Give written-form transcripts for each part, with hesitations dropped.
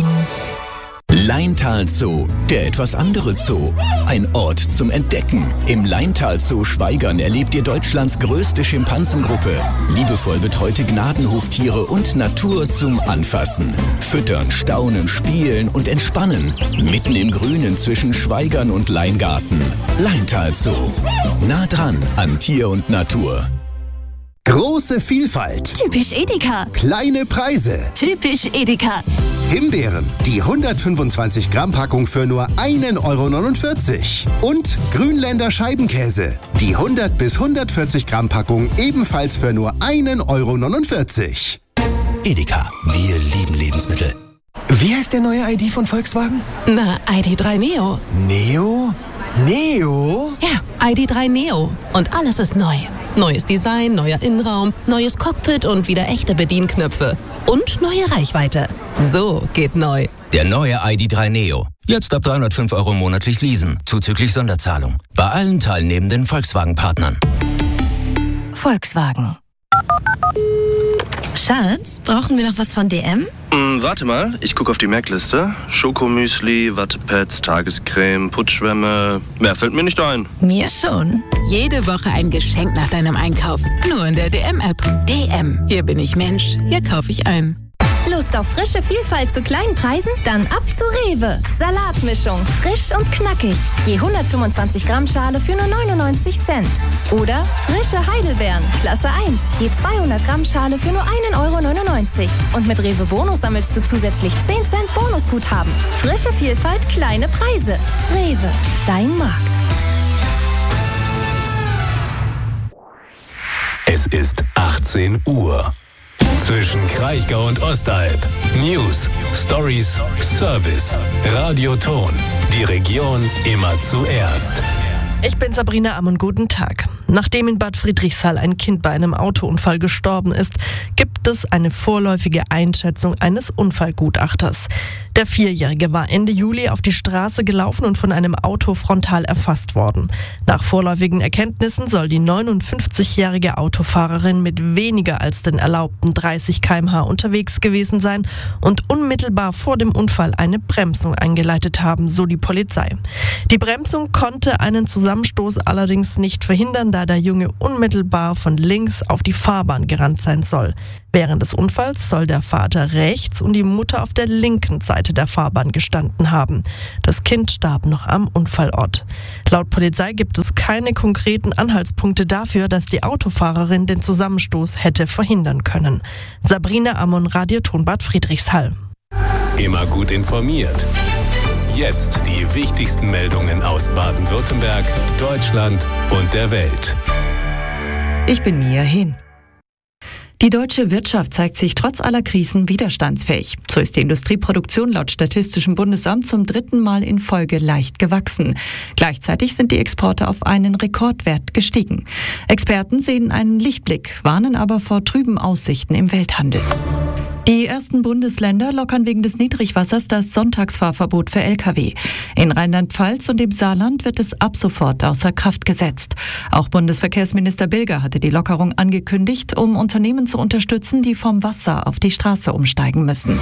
Laintal Zoo, der etwas andere Zoo. Ein Ort zum Entdecken. Im Laintal Zoo Schwaigern erlebt ihr Deutschlands größte Schimpansengruppe. Liebevoll betreute Gnadenhoftiere und Natur zum Anfassen. Füttern, staunen, spielen und entspannen. Mitten im Grünen zwischen Schwaigern und Leingarten. Laintal Zoo. Nah dran an Tier und Natur. Große Vielfalt. Typisch Edeka. Kleine Preise. Typisch Edeka. Himbeeren, die 125 Gramm Packung für nur 1,49 €. Und Grünländer Scheibenkäse, die 100 bis 140 Gramm Packung ebenfalls für nur 1,49 €. Edeka, wir lieben Lebensmittel. Wie heißt der neue ID von Volkswagen? Na, ID.3 Neo. Neo? Neo? Ja, ID.3 Neo. Und alles ist neu. Neues Design, neuer Innenraum, neues Cockpit und wieder echte Bedienknöpfe. Und neue Reichweite. So geht neu. Der neue ID.3 Neo. Jetzt ab 305 € monatlich leasen, zuzüglich Sonderzahlung. Bei allen teilnehmenden Volkswagen-Partnern. Volkswagen. Schatz, brauchen wir noch was von DM? Warte mal, ich gucke auf die Merkliste. Schokomüsli, Wattepads, Tagescreme, Putzschwämme. Mehr fällt mir nicht ein. Mir schon. Jede Woche ein Geschenk nach deinem Einkauf. Nur in der DM-App. DM. Hier bin ich Mensch. Hier kaufe ich ein. Lust auf frische Vielfalt zu kleinen Preisen? Dann ab zu Rewe. Salatmischung. Frisch und knackig. Je 125 Gramm Schale für nur 99 Cent. Oder frische Heidelbeeren. Klasse 1. Je 200 Gramm Schale für nur 1,99 €. Und mit Rewe Bonus sammelst du zusätzlich 10 Cent Bonusguthaben. Frische Vielfalt, kleine Preise. Rewe. Dein Markt. Es ist 18 Uhr. Zwischen Kraichgau und Ostalb. News, Stories, Service. Radioton. Die Region immer zuerst. Ich bin Sabrina Ammon, guten Tag. Nachdem in Bad Friedrichshall ein Kind bei einem Autounfall gestorben ist, gibt es eine vorläufige Einschätzung eines Unfallgutachters. Der 4-Jährige war Ende Juli auf die Straße gelaufen und von einem Auto frontal erfasst worden. Nach vorläufigen Erkenntnissen soll die 59-jährige Autofahrerin mit weniger als den erlaubten 30 km/h unterwegs gewesen sein und unmittelbar vor dem Unfall eine Bremsung eingeleitet haben, so die Polizei. Die Bremsung konnte einen Zusammenstoß allerdings nicht verhindern, da der Junge unmittelbar von links auf die Fahrbahn gerannt sein soll. Während des Unfalls soll der Vater rechts und die Mutter auf der linken Seite der Fahrbahn gestanden haben. Das Kind starb noch am Unfallort. Laut Polizei gibt es keine konkreten Anhaltspunkte dafür, dass die Autofahrerin den Zusammenstoß hätte verhindern können. Sabrina Ammon, Radioton Bad Friedrichshall. Immer gut informiert. Jetzt die wichtigsten Meldungen aus Baden-Württemberg, Deutschland und der Welt. Ich bin Mia Hin. Die deutsche Wirtschaft zeigt sich trotz aller Krisen widerstandsfähig. So ist die Industrieproduktion laut Statistischem Bundesamt zum 3. Mal in Folge leicht gewachsen. Gleichzeitig sind die Exporte auf einen Rekordwert gestiegen. Experten sehen einen Lichtblick, warnen aber vor trüben Aussichten im Welthandel. Die ersten Bundesländer lockern wegen des Niedrigwassers das Sonntagsfahrverbot für Lkw. In Rheinland-Pfalz und im Saarland wird es ab sofort außer Kraft gesetzt. Auch Bundesverkehrsminister Bilger hatte die Lockerung angekündigt, um Unternehmen zu unterstützen, die vom Wasser auf die Straße umsteigen müssen.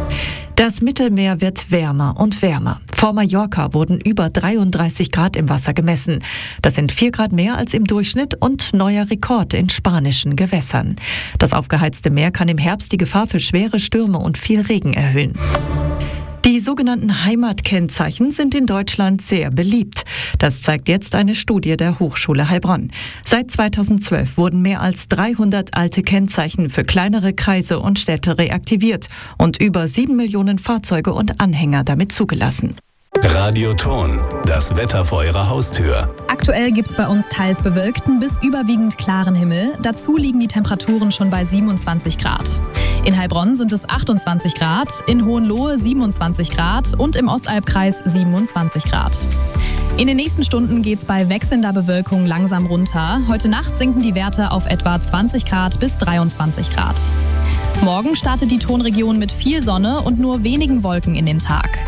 Das Mittelmeer wird wärmer und wärmer. Vor Mallorca wurden über 33 Grad im Wasser gemessen. Das sind 4 Grad mehr als im Durchschnitt und neuer Rekord in spanischen Gewässern. Das aufgeheizte Meer kann im Herbst die Gefahr für schwere Stürme und viel Regen erhöhen. Die sogenannten Heimatkennzeichen sind in Deutschland sehr beliebt. Das zeigt jetzt eine Studie der Hochschule Heilbronn. Seit 2012 wurden mehr als 300 alte Kennzeichen für kleinere Kreise und Städte reaktiviert und über 7 Millionen Fahrzeuge und Anhänger damit zugelassen. Radioton, das Wetter vor Ihrer Haustür. Aktuell gibt es bei uns teils bewölkten bis überwiegend klaren Himmel. Dazu liegen die Temperaturen schon bei 27 Grad. In Heilbronn sind es 28 Grad, in Hohenlohe 27 Grad und im Ostalbkreis 27 Grad. In den nächsten Stunden geht es bei wechselnder Bewölkung langsam runter. Heute Nacht sinken die Werte auf etwa 20 Grad bis 23 Grad. Morgen startet die Tonregion mit viel Sonne und nur wenigen Wolken in den Tag.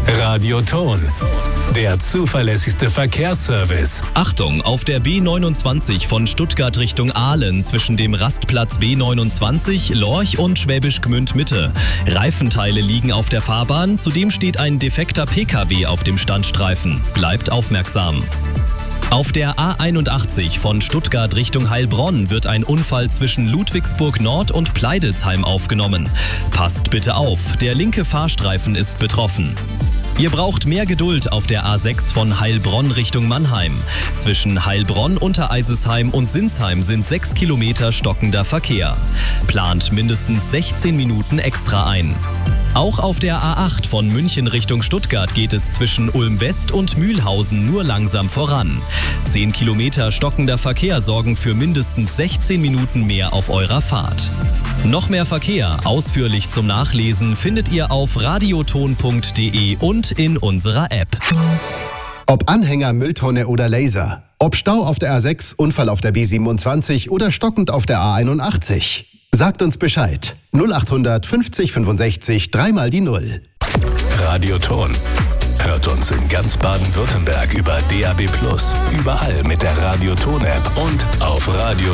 Radioton, der zuverlässigste Verkehrsservice. Achtung, auf der B29 von Stuttgart Richtung Aalen zwischen dem Rastplatz B29, Lorch und Schwäbisch Gmünd Mitte. Reifenteile liegen auf der Fahrbahn, zudem steht ein defekter PKW auf dem Standstreifen. Bleibt aufmerksam. Auf der A81 von Stuttgart Richtung Heilbronn wird ein Unfall zwischen Ludwigsburg Nord und Pleidelsheim aufgenommen. Passt bitte auf, der linke Fahrstreifen ist betroffen. Ihr braucht mehr Geduld auf der A6 von Heilbronn Richtung Mannheim. Zwischen Heilbronn, Untereisesheim und Sinsheim sind 6 Kilometer stockender Verkehr. Plant mindestens 16 Minuten extra ein. Auch auf der A8 von München Richtung Stuttgart geht es zwischen Ulm West und Mühlhausen nur langsam voran. 10 Kilometer stockender Verkehr sorgen für mindestens 16 Minuten mehr auf eurer Fahrt. Noch mehr Verkehr, ausführlich zum Nachlesen, findet ihr auf radioton.de und in unserer App. Ob Anhänger, Mülltonne oder Laser. Ob Stau auf der A6, Unfall auf der B27 oder stockend auf der A81. Sagt uns Bescheid. 0800 50 65 3 die 0. Radioton. Hört uns in ganz Baden-Württemberg über DAB+, überall mit der Radioton-App und auf Radio